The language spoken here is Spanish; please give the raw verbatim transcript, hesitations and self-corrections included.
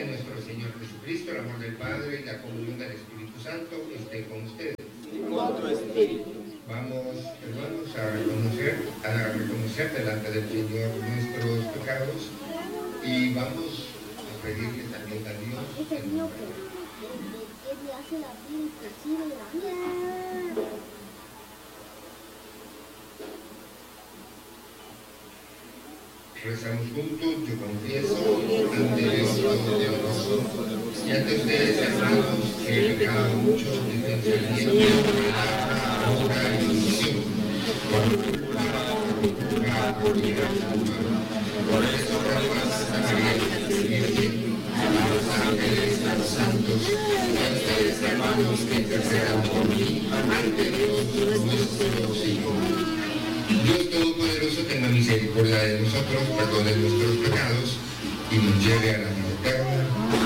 de nuestro Señor Jesucristo, el amor del Padre y la comunión del Espíritu Santo esté con ustedes. Con tu espíritu. Vamos, hermanos, a reconocer, a reconocer delante del Señor nuestros pecados y vamos a pedirle también a Dios el perdón. Rezamos juntos, yo confieso ante Dios Todopoderoso y ante ustedes, hermanos, que he pecado mucho desde el pensamiento, palabra, obra y omisión, por culpa, por culpa, por ingratitud. Por eso, por Santa María Virgen, a los ángeles, a los santos, y a ustedes, hermanos, que intercedan por mí ante Dios nuestro Señor. Dios Todopoderoso tenga misericordia de nosotros, perdone nuestros pecados y nos lleve a la vida eterna.